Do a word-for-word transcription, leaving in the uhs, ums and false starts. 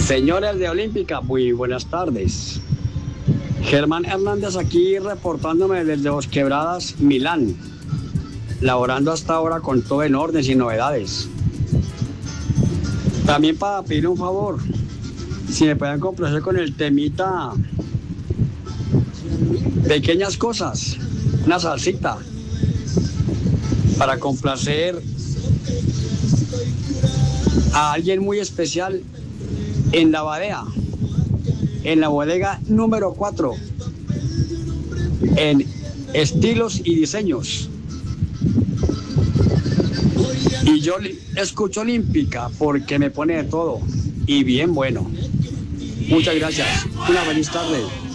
Señores de Olímpica, muy buenas tardes. Germán Hernández aquí reportándome desde Dos Quebradas, Milán. Laborando hasta ahora con todo en orden, sin novedades. También para pedir un favor, si me pueden complacer con el temita Pequeñas Cosas, una salsita, para complacer a alguien muy especial en la Badea, en la bodega número cuatro, en estilos y diseños. Y yo escucho Olímpica porque me pone de todo y bien bueno. Muchas gracias. Una feliz tarde.